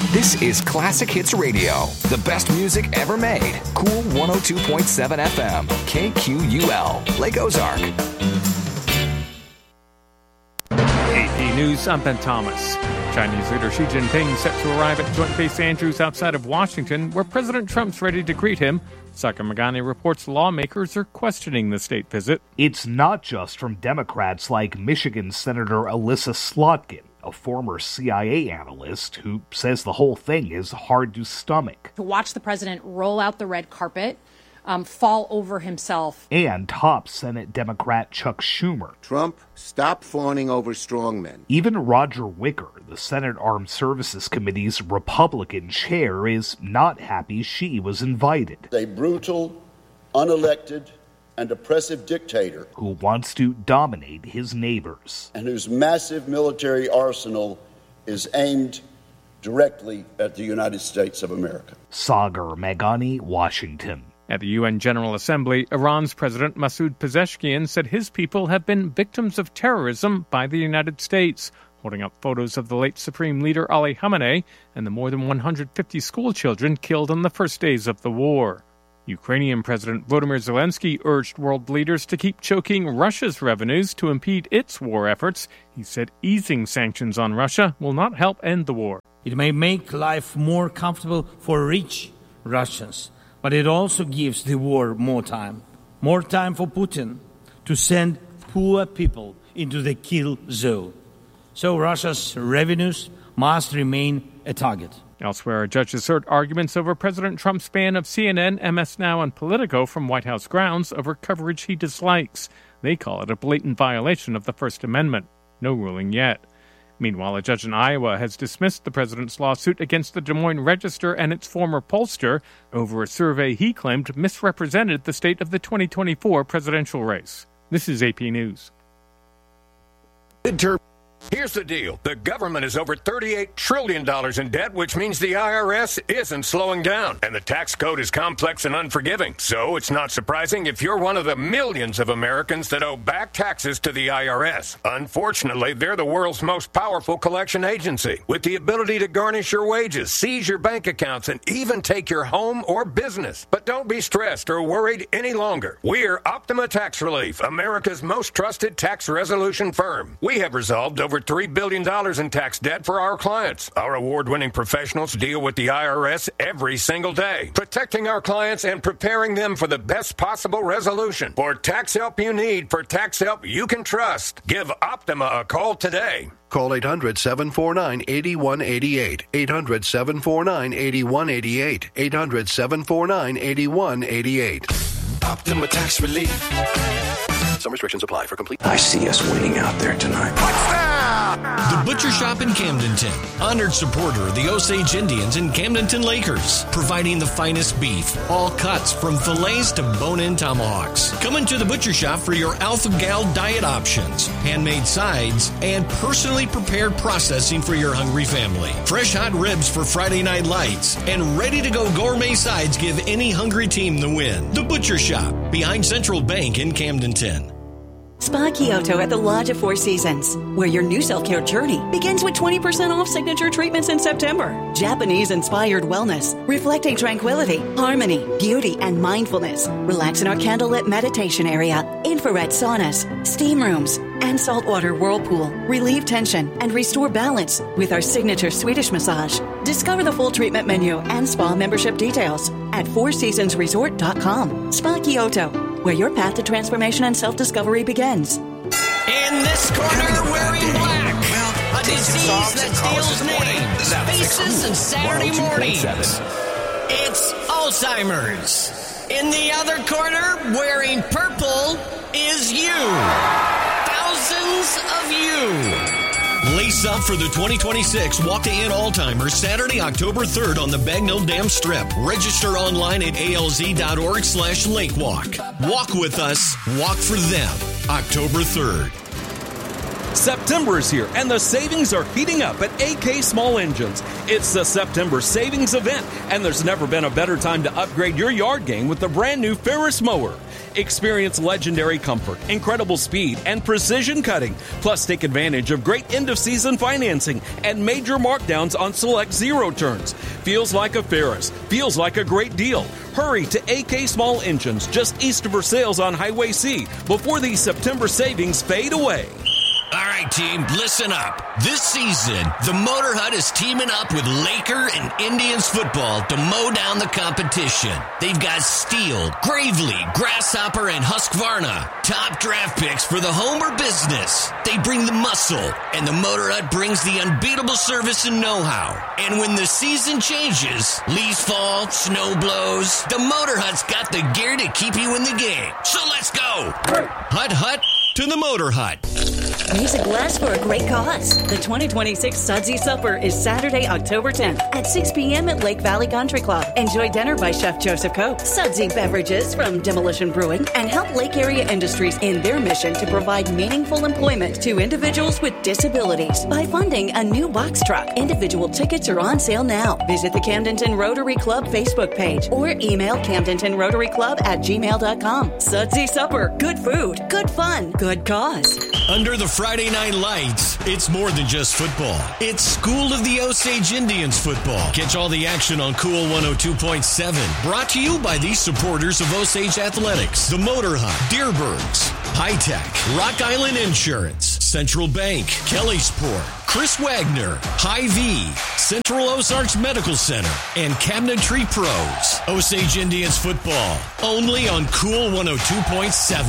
This is Classic Hits Radio, the best music ever made. Cool 102.7 FM, KQUL, Lake Ozark. AP News, I'm Ben Thomas. Chinese leader Xi Jinping set to arrive at Joint Base Andrews outside of Washington, where President Trump's ready to greet him. Saka Magani reports lawmakers are questioning the state visit. It's not just from Democrats like Michigan Senator Alyssa Slotkin, a former CIA analyst who says the whole thing is hard to stomach. To watch the president roll out the red carpet, fall over himself. And top Senate Democrat Chuck Schumer. Trump, stop fawning over strongmen. Even Roger Wicker, the Senate Armed Services Committee's Republican chair, is not happy she was invited. A brutal, unelected, and oppressive dictator who wants to dominate his neighbors. And whose massive military arsenal is aimed directly at the United States of America. Sagar Meghani, Washington. At the UN General Assembly, Iran's President Masoud Pezeshkian said his people have been victims of terrorism by the United States, holding up photos of the late Supreme Leader Ali Khamenei and the more than 150 school children killed on the first days of the war. Ukrainian President Volodymyr Zelensky urged world leaders to keep choking Russia's revenues to impede its war efforts. He said easing sanctions on Russia will not help end the war. It may make life more comfortable for rich Russians, but it also gives the war more time for Putin to send poor people into the kill zone. So Russia's revenues must remain a target. Elsewhere, judges heard arguments over President Trump's ban of CNN, MS Now, and Politico from White House grounds over coverage he dislikes. They call it a blatant violation of the First Amendment. No ruling yet. Meanwhile, a judge in Iowa has dismissed the president's lawsuit against the Des Moines Register and its former pollster over a survey he claimed misrepresented the state of the 2024 presidential race. This is AP News. Here's the deal. The government is over $38 trillion in debt, which means the IRS isn't slowing down. And the tax code is complex and unforgiving. So it's not surprising if you're one of the millions of Americans that owe back taxes to the IRS. Unfortunately, they're the world's most powerful collection agency, with the ability to garnish your wages, seize your bank accounts, and even take your home or business. But don't be stressed or worried any longer. We're Optima Tax Relief, America's most trusted tax resolution firm. We have resolved over $3 billion in tax debt for our clients. Our award-winning professionals deal with the IRS every single day, protecting our clients and preparing them for the best possible resolution. For tax help you need, for tax help you can trust, give Optima a call today. Call 800-749-8188. 800-749-8188. 800-749-8188. Optima Tax Relief. Some restrictions apply. For complete. I see us winning out there tonight. The Butcher Shop in Camdenton, honored supporter of the Osage Indians and Camdenton Lakers, providing the finest beef, all cuts from fillets to bone-in tomahawks. Come into the Butcher Shop for your Alpha Gal diet options, handmade sides, and personally prepared processing for your hungry family. Fresh hot ribs for Friday night lights, and ready-to-go gourmet sides give any hungry team the win. The Butcher Shop, behind Central Bank in Camdenton. Spa Kyoto at the Lodge of Four Seasons, where your new self-care journey begins with 20% off signature treatments in September. Japanese-inspired wellness, reflecting tranquility, harmony, beauty, and mindfulness. Relax in our candlelit meditation area, infrared saunas, steam rooms, and saltwater whirlpool. Relieve tension and restore balance with our signature Swedish massage. Discover the full treatment menu and spa membership details at fourseasonsresort.com. Spa Kyoto, where your path to transformation and self-discovery begins. In this corner, wearing black, a disease that steals names, faces, and Saturday mornings. It's Alzheimer's. In the other corner, wearing purple, is you. Thousands of you. Lace up for the 2026 Walk to End Alzheimer's Saturday, October 3rd on the Bagnell Dam Strip. Register online at alz.org/lakewalk. Walk with us, walk for them. October 3rd. September is here, and the savings are heating up at AK Small Engines. It's the September Savings Event, and there's never been a better time to upgrade your yard game with the brand new Ferris mower. Experience legendary comfort, incredible speed, and precision cutting. Plus, take advantage of great end-of-season financing and major markdowns on select zero turns. Feels like a Ferris. Feels like a great deal. Hurry to AK Small Engines just east of Versailles on Highway C before these September savings fade away. All right, team, listen up. This season, the Motor Hut is teaming up with Laker and Indians football to mow down the competition. They've got Steele, Gravely, Grasshopper, and Husqvarna. Top draft picks for the home or business. They bring the muscle, and the Motor Hut brings the unbeatable service and know-how. And when the season changes, leaves fall, snow blows, the Motor Hut's got the gear to keep you in the game. So let's go. Hut to the Motor Hut. Raise a glass for a great cause. The 2026 Sudsy Supper is Saturday, October 10th at 6 p.m. at Lake Valley Country Club. Enjoy dinner by Chef Joseph Cope, Sudsy beverages from Demolition Brewing, and help Lake Area Industries in their mission to provide meaningful employment to individuals with disabilities by funding a new box truck. Individual tickets are on sale now. Visit the Camdenton Rotary Club Facebook page or email camdentonrotaryclub@gmail.com. Sudsy Supper. Good food, good fun, good cause. Under the Friday Night Lights, it's more than just football. It's School of the Osage Indians football. Catch all the action on Cool 102.7. Brought to you by these supporters of Osage Athletics. The Motor Hut, Dearborns, High Tech, Rock Island Insurance, Central Bank, Kellysport, Chris Wagner, Hy-Vee, Central Ozarks Medical Center, and Cabinetry Pros. Osage Indians football, only on Cool 102.7.